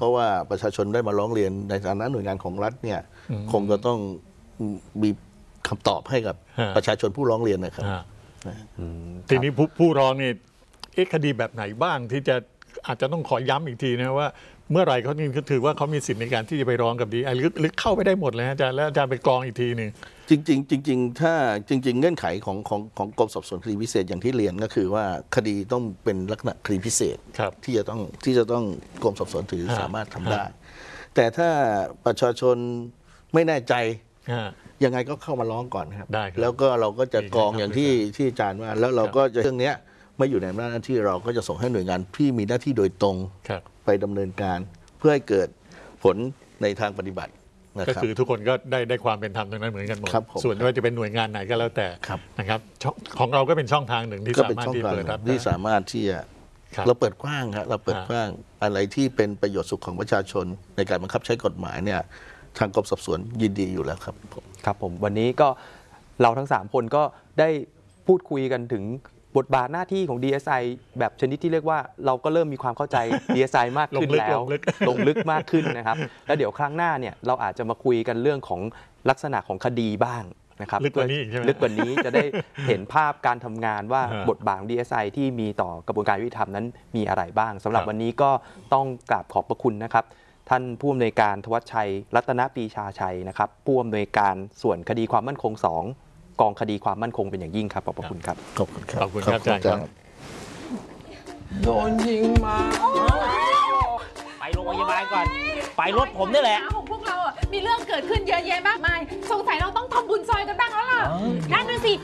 ราะว่าประชาชนได้มาร้องเรียนในฐานะหน่วยงานของรัฐเนี่ยคงจะต้องมีคำตอบให้กับประชาชนผู้ร้องเรียนนะครับทีนี้ผู้ร้องนี่คดีแบบไหนบ้างที่จะอาจจะต้องขอย้ำอีกทีนะว่าเมื่อไหร่เขาถือว่าเขามีสิทธิในการที่จะไปร้องกับDSIหรือเข้าไปได้หมดเลยอาจารย์แล้วอาจารย์ไปกรองอีกทีหนึ่งจริงถ้าจริงเงื่อนไขของกรมสอบสวนคดีพิเศษอย่างที่เรียนก็คือว่าคดีต้องเป็นลักษณะคดีพิเศษที่จะต้องกรมสอบสวนถือสามารถทำได้แต่ถ้าประชาชนไม่แน่ใจยังไงก็เข้ามาร้องก่อนครับแล้วก็เราก็จะกรองอย่างที่อาจารย์ว่าแล้วเราก็จะเรื่องนี้ไม่อยู่ในอำนาจหน้าที่เราก็จะส่งให้หน่วยงานที่มีหน้าที่โดยตรงไปดำเนินการเพื่อให้เกิดผลในทางปฏิบัติก็คือทุกคนก็ได้ความเป็นธรรมตรงนั้นเหมือนกันหมดส่วนว่าจะเป็นหน่วยงานไหนก็แล้วแต่นะครับของเราก็เป็นช่องทางหนึ่งที่สามารถที่เปิดรับที่สามารถที่จะเราเปิดกว้างครับเราเปิดกว้างอะไรที่เป็นประโยชน์สุขของประชาชนในการบังคับใช้กฎหมายเนี่ยทางกรมสอบสวนยินดีอยู่แล้วครับผมวันนี้ก็เราทั้ง3คนก็ได้พูดคุยกันถึงบทบาทหน้าที่ของ DSI แบบชนิดที่เรียกว่าเราก็เริ่มมีความเข้าใจ DSI มากขึ้นแล้วลงลึกมากขึ้นนะครับแล้วเดี๋ยวครั้งหน้าเนี่ยเราอาจจะมาคุยกันเรื่องของลักษณะของคดีบ้างนะครับลึกกว่านี้ใช่ไหมลึกกว่านี้จะได้เห็นภาพการทำงานว่าบทบาทของ DSI ที่มีต่อกระบวนการยุติธรรมนั้นมีอะไรบ้างสำหรับวันนี้ก็ต้องกราบขอบพระคุณนะครับท่านผู้อำนวยการธวัชชัยรัตนปรีชาชัยนะครับผู้อำนวยการส่วนคดีความมั่นคง2กองคดีความมั่นคงเป็นอย่างยิ่งครับขอบคุณครับขอบคุณครับขอบคุณครับอาจารย์ครับโดนยิงมาไปโรงพยาบาลก่อนไปรถผมนี่แหละของพวกเราอ่ะมีเรื่องเกิดขึ้นเยอะแยะมากมายสงสัยเราต้องทำบุญซอยกันบ้างแล้วล่ะนั่นน่ะสิ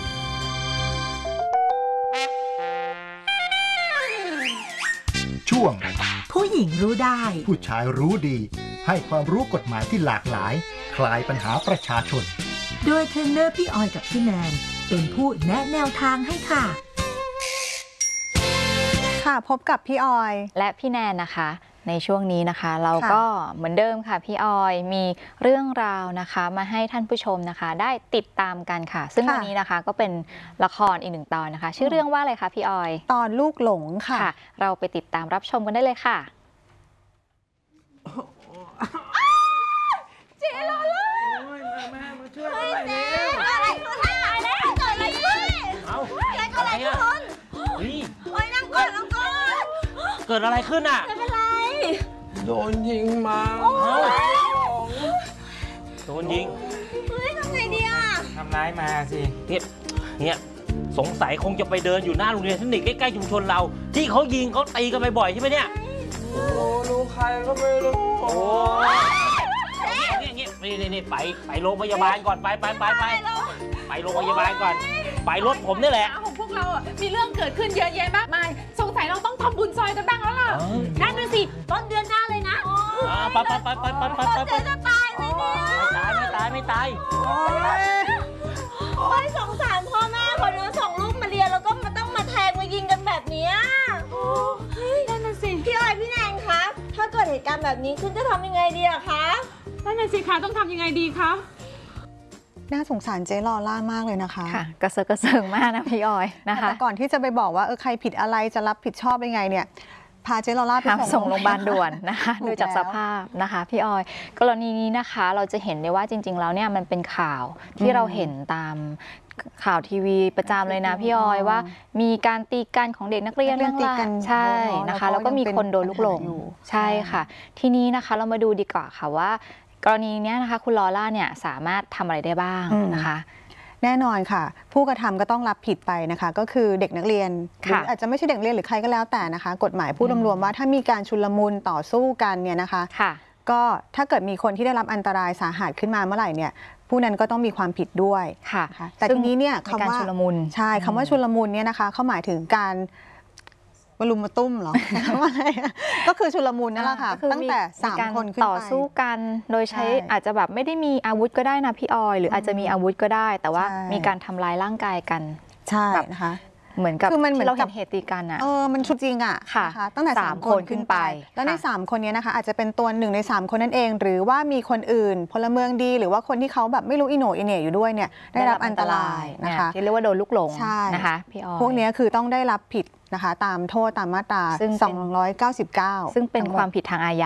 ช่วงผู้หญิงรู้ได้ผู้ชายรู้ดีให้ความรู้กฎหมายที่หลากหลายคลายปัญหาประชาชนโดยเทรนเนอร์พี่ออยกับพี่แนนเป็นผู้แนะแนวทางให้ค่ะพบกับพี่ออยและพี่แนนนะคะในช่วงนี้นะคะเราก็เหมือนเดิมค่ะพี่ออยมีเรื่องราวนะคะมาให้ท่านผู้ชมนะคะได้ติดตามกันค่ะซึ่งวันนี้นะคะก็เป็นละครอีก1 ตอนนะคะชื่อเรื่องว่าอะไรคะพี่ออยตอนลูกหลงค่ะเราไปติดตามรับชมกันได้เลยค่ะเจ๊รอเลยแม่มาช่วยอะไรเนี่ยอะไรขึ้นตายแล้วเกิดอะไรขึ้นเกิดอะไรขึ้นโอ้ยนั่งก่อนเกิดอะไรขึ้นอ่ะไม่เป็นไรโดนยิงมาโดนยิงทำไงดีอ่ะทำร้ายมาสิเนี่ยสงสัยคงจะไปเดินอยู่หน้าโรงเรียนเทคนิคใกล้ๆชุมชนเราที่เขายิงเขาตีกันบ่อยๆใช่ไหมเนี่ยรู้ใครก็ไม่รู้นี่ไปโรงพยาบาลก่อนไปโรงพยาบาลก่อนไปรถผมนี่แหละของพวกเราอ่ะมีเรื่องเกิดขึ้นเยอะแยะมากมายสงสัยเราต้องทำบุญซอยกันบ้างแล้วล่ะนั่นน่ะสิต้นเดือนหน้าเลยนะไปเจ๊จะตายไหมเนี่ยไม่ตายโอ้ยสงสารพ่อแม่คนนึงส่งลูกมาเรียนแล้วก็มาต้องมาแทงมายิงกันแบบนี้นั่นน่ะสิพี่ออยพี่แนนคะถ้าเกิดเหตุการณ์แบบนี้ขึ้นจะทำยังไงดีอะคะนั่นน่ะสิคะต้องทำยังไงดีคะน่าสงสารเจ๊ลอล่ามากเลยนะคะค่ะกระเซิงมากนะพี่ออยนะคะแต่ก่อนที่จะไปบอกว่าใครผิดอะไรจะรับผิดชอบยังไงเนี่ยพาเจ๊ลอล่าไปส่งโรงพยาบาลด่วนนะคะดูจากสภาพนะคะพี่ออยกรณีนี้นะคะเราจะเห็นได้ว่าจริงๆแล้วเนี่ยมันเป็นข่าวที่เราเห็นตามข่าวทีวีประจำเลยนะพี่ออยว่ามีการตีกันของเด็กนักเรียนเรื่องกันใช่นะคะแล้วก็มีคนโดนลูกหลงใช่ค่ะทีนี้นะคะเรามาดูดีกว่าค่ะว่ากรณีนี้นะคะคุณลอล่าเนี่ยสามารถทำอะไรได้บ้างนะคะแน่นอนค่ะผู้กระทำก็ต้องรับผิดไปนะคะก็คือเด็กนักเรียนหรืออาจจะไม่ใช่เด็กเรียนหรือใครก็แล้วแต่นะคะกฎหมายพูดรวมๆว่าถ้ามีการชุลมุนต่อสู้กันเนี่ยนะคะก็ถ้าเกิดมีคนที่ได้รับอันตรายสาหัสขึ้นมาเมื่อไหร่เนี่ยผู้นั้นก็ต้องมีความผิดด้วยค่ะแต่ทีนี้เนี่ยคำว่าชุลมุนใช่คำว่าชุลมุนเนี่ยนะคะเขาหมายถึงการมารุมมาตุ้มเหรอก็คือชุลมุนนั่นแหละค่ะตั้งแต่3 คนขึ้นไปต่อสู้กันโดยใช้อาจจะแบบไม่ได้มีอาวุธก็ได้นะพี่ออยหรืออาจจะมีอาวุธก็ได้แต่ว่ามีการทำร้ายร่างกายกันใช่นะคะเหมือนกับที่เราเห็นเหตุตีกันอ่ะมันชุดจริงอ่ะค่ะตั้งแต่3 คนขึ้นไปแล้วใน3 คนนี้นะคะอาจจะเป็นตัว1 ใน 3 คนนั่นเองหรือว่ามีคนอื่นพลเมืองดีหรือว่าคนที่เขาแบบไม่รู้อิโหนอิเหน่อยู่ด้วยเนี่ยได้รับอันตรายนะคะที่เรียกว่าโดนลูกหลงนะคะพี่ออยพวกนี้คือต้องได้รับผิดนะคะตามโทษตามมาตรา299 ซึ่งเป็นความผิดทางอาญา